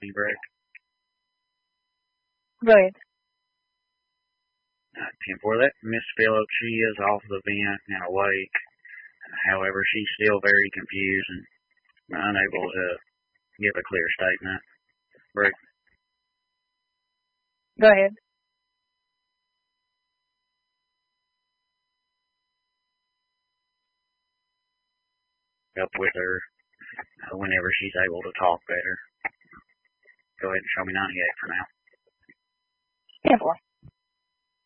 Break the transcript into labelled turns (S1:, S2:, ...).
S1: Break.
S2: Go ahead.
S1: 10-4. That Miss Phillips, she is off the vent and awake. However, she's still very confused and unable to give a clear statement. Break.
S2: Go ahead.
S1: Up with her whenever she's able to talk better. Go ahead and show me 98 for now.
S2: 10-4.